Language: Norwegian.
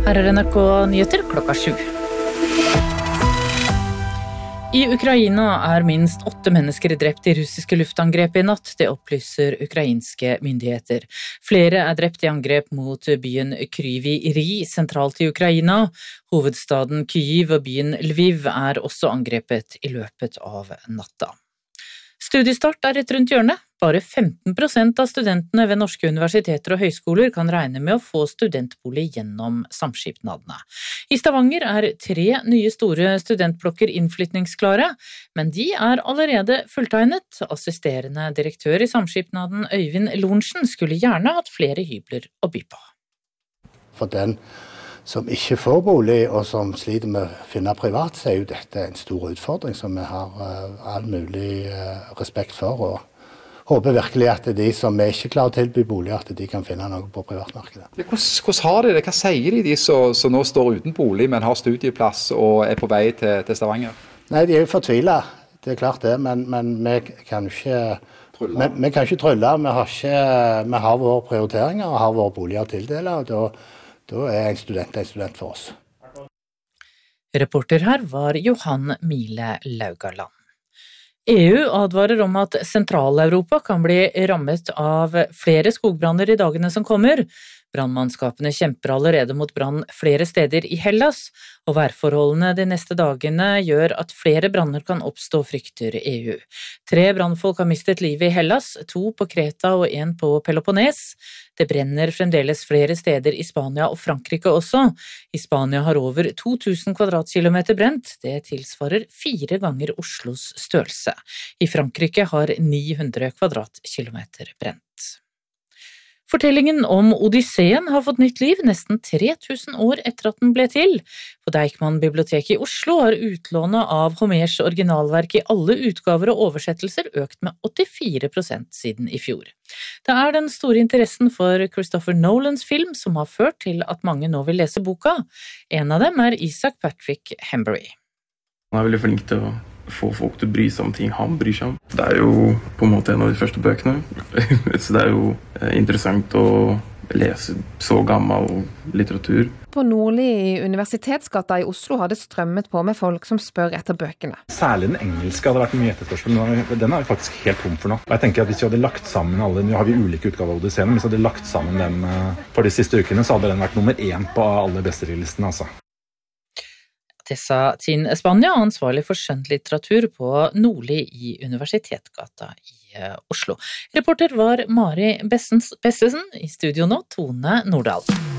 Her NRK Nyheter klokka 7. I Ukraina minst 8 mennesker drept i russiske luftangrep i natt, det opplyser ukrainske myndigheter. Flere drept i angrep mot byen Kryvyi Rih, sentralt i Ukraina. Hovedstaden Kyiv og byen Lviv også angrepet i løpet av natta. Studiestart rett rundt hjørnet. Bare 15% av studentene ved norske universiteter og høyskoler kan regne med å få studentbolig gjennom samskipnadene. I Stavanger 3 nye store studentblokker innflytningsklare, men de allerede fulltegnet. Assisterende direktør i samskipnaden Øyvind Lorentzen skulle gjerne hatt flere hybler å by på. For den som ikke får bolig og som sliter med å finne privat, så jo dette en stor utfordring som vi har all mulig respekt for, og håper virkelig at de som ikke klarer å tilby bolig, at de kan finne noe på privatmarkedet. Hvordan har de det? Hva sier de som nå står uten bolig, men har studieplass og på vei til Stavanger? Nei, de jo fortvilet, det klart det, men vi kan ikke trylle. Vi kan ikke trylle, vi har våre prioriteringer og har våre boliger å tildele, og da en student for oss. Reporter her var Johan Mile Laugaland. EU advarer om at Sentral-Europa kan bli rammet av flere skogbranner i dagene som kommer. Brannmannskapene kjemper allerede mot brann flere steder i Hellas, og værforholdene de neste dagene gjør at flere branner kan oppstå, frykter EU. 3 brannfolk har mistet livet i Hellas, 2 på Kreta og 1 på Peloponnes. Det brenner fremdeles flere steder i Spania og Frankrike også. I Spania har over 2000 kvadratkilometer brent, det tilsvarer 4 ganger Oslos størrelse. I Frankrike har 900 kvadratkilometer brent. Fortellingen om Odysseen har fått nytt liv nesten 3000 år etter at den ble til. På Deichman bibliotek i Oslo har utlånet av Homers originalverk i alle utgaver og oversettelser økt med 84% siden i fjor. Det den store interessen for Christopher Nolans film som har ført til at mange nå vil lese boka. En av dem Isaac Patrick Hembury. Han veldig flink til å få folk til å bry seg om ting han bryr seg om. Det jo på en måte en av de første bøkene, så det jo interessant å lese så gammel litteratur. På Nordli i Universitetsgata i Oslo har det strømmet på med folk som spør etter bøkene. Særlig den engelske hadde vært mye etterspørsel, men den faktisk helt tom for nå. Og jeg tenker at hvis vi hadde lagt sammen alle, nå har vi ulike utgaver av Odysseen, men hvis vi hadde lagt sammen den for de siste ukene, så hadde den vært nummer 1 på alle bestselgerlistene, altså. Det sa Tin Spania, ansvarlig for skjønnlitteratur på Nordli i Universitetsgata i Oslo. Reporter var Mari Bessesen, i studio nå Tone Nordahl.